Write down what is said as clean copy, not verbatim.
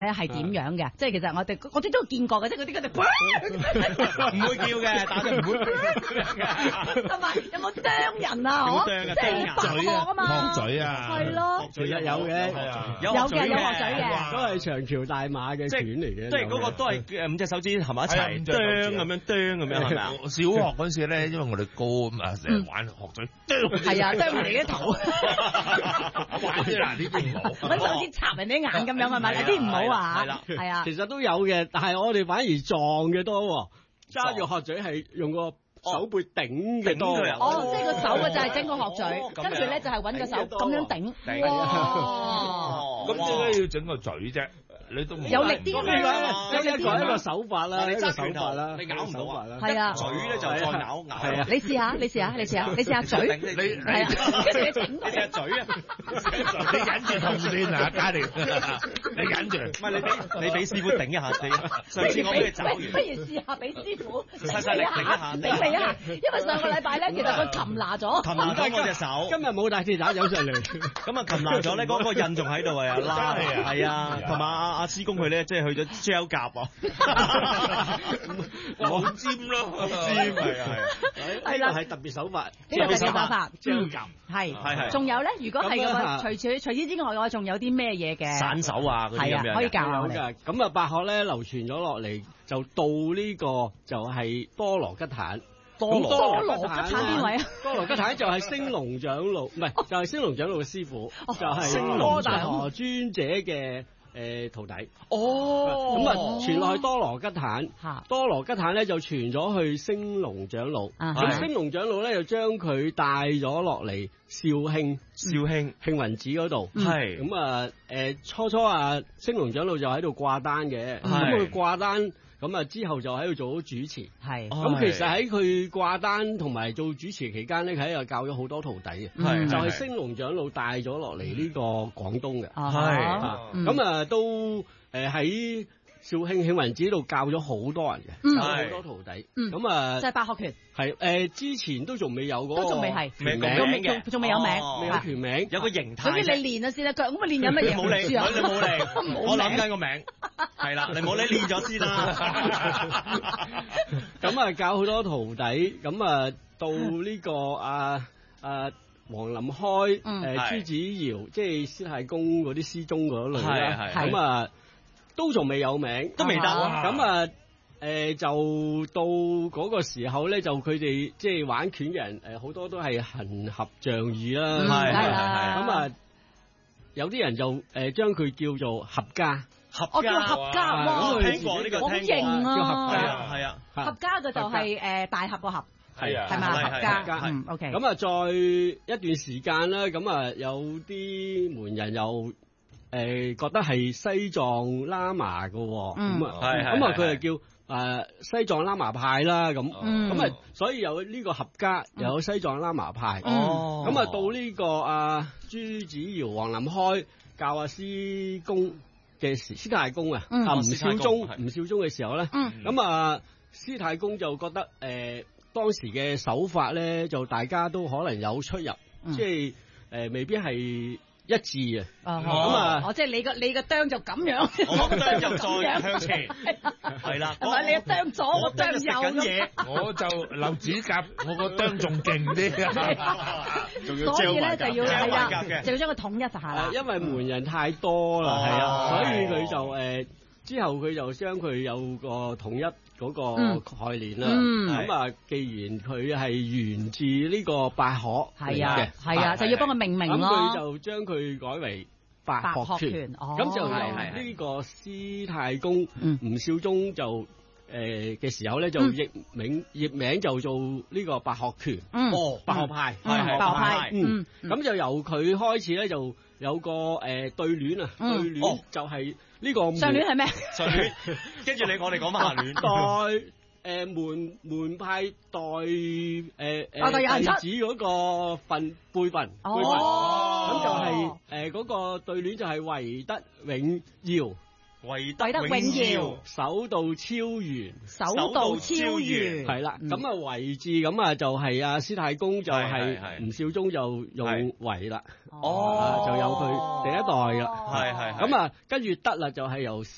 係點樣嘅？即係其實我哋都見過嘅，即係嗰啲唔會叫嘅，打得唔會嘅。 同埋有冇啄人啊？ 好啄嘅， 即係白鶴啊嘛， 嘴啊， 係咯， 其實有嘅， 有嘅，有學嘴嘅， 都係長橋大馬嘅犬嚟嘅， 即係嗰個都係五隻手指合埋一齊，啄咁樣係咪啊？ 小學嗰時咧，因為我哋高啊，成日玩學嘴， 係啊，啄人哋啲頭， 玩啲嗱呢邊冇， 揾手指插人哋眼咁樣係咪？有啲唔好啊，係啊， 其實都有嘅，但係我哋反而撞嘅多，揸住學嘴係用個手背頂嘅多。 哦，即係個手嘅就係整個學嘴，跟住咧就係揾個手咁樣頂。 咁點解要整個嘴啫？你都有力啲㗎嘛？ 一個手法啦， 你一個揸拳頭手法啦， 你咬唔到啊！ 係啊， 嘴咧就再咬。 係啊， 你試下嘴，係啊，跟住你整你隻嘴啊！ 你忍住痛先啊，嘉玲，你忍住。 唔係你俾師傅頂一下先。上次我俾你走完， 不如試下俾師傅細力頂一下， 頂你一下，因為上個禮拜咧，其實佢擒拿咗我隻手。 今日冇大鐵打走上嚟， 咁啊擒拿咗咧，嗰個印仲喺度啊，拉係啊，同埋阿師公佢咧，即係去咗 gel 甲啊， 好尖咯， 尖係啦， 係特別手法， 呢個特別手法 gel 甲係，仲有咧，如果係嘅話，除此之外嘅話，仲有啲咩嘢嘅？ 散手啊，嗰啲咁樣可以教㗎。咁啊，白鶴咧流傳咗落嚟，就到呢個就係多羅吉坦。 多羅吉坦邊位啊？ 多羅吉坦就係星龍長老，唔係就係星龍長老嘅師傅，就係星龍多大河尊者嘅徒弟。咁啊傳落去多羅吉坦，多羅吉坦咧就傳咗去星龍長老，咁星龍長老咧就將佢帶咗落嚟肇慶慶雲寺嗰度。 係咁啊初星龍長老就喺度掛單嘅，咁佢掛單。咁啊，之後就喺度做咗主持。 係。 咁其實喺佢掛單同埋做主持期間咧，佢喺度教咗好多徒弟嘅。係。就係星龍長老帶咗落嚟呢個廣東嘅。係。咁啊，都喺肇慶慶雲寺度教咗好多人嘅，教好多徒弟。咁啊， 即係白鶴拳。 係之前都仲未有嗰個。 都仲未係。 名嘅。仲未有名。 未有權名。 有個形態。 總之你練啊先啦，腳咁啊練有乜嘢？ 冇理，你冇理。我諗緊個名。係啦，你冇理練咗先啦。 咁啊，教好多徒弟，咁啊到呢個黃林開、朱子堯，即係師太公嗰啲師宗嗰類啦。咁啊都仲未有名， 都未得。 咁啊就到嗰個時候咧，就佢哋即係玩拳嘅人，好多都係行俠仗義啦。 係。 咁啊有啲人就將佢叫做合家。 我叫合家，哇！ 聽過呢個， 好型啊！ 叫合家， 係啊， 合家嘅就係大俠個俠，係嘛？合家，OK。 咁啊，再一段時間啦，咁啊有啲門人又覺得係西藏喇嘛嘅，咁啊佢就叫西藏喇嘛派啦，咁啊所以有呢個合家，又有西藏喇嘛派，咁啊到呢個朱子堯、黃林開教師公嘅師太公啊，吳少宗嘅時候咧，咁啊師太公就覺得當時嘅手法咧，就大家都可能有出入，即係未必係一致啊。咁啊， 即係你個啄就咁樣， 我個啄就再向前，係啦。 同埋你個啄左，我啄右嘢， 我就留指甲，我個啄仲勁啲啊！ 所以咧就要係啊，就要將佢統一下啦。 因為門人太多啦，係啊，所以佢就之後佢就將佢有個統一嗰個概念啦。咁啊，既然佢係源自呢個白鶴嘅， 就要幫佢命名咯。 咁佢就將佢改為白鶴拳。咁就由呢個師太公吳少宗就嘅時候咧，就譯名就做呢個白鶴拳。白鶴派， 白鶴派。 咁就由佢開始咧，就有個對聯啊，對聯就係呢個上聯係咩？ 上聯，跟住我哋講翻下聯。 代門派代弟子嗰個輩分，咁就係嗰個對聯就係唯德永耀。 唯德永耀， 手道超圓， 係啦。咁啊唯字咁啊就係師太公就係吳少宗就用唯啦，就有佢第一代啦。咁啊跟住德啦就係由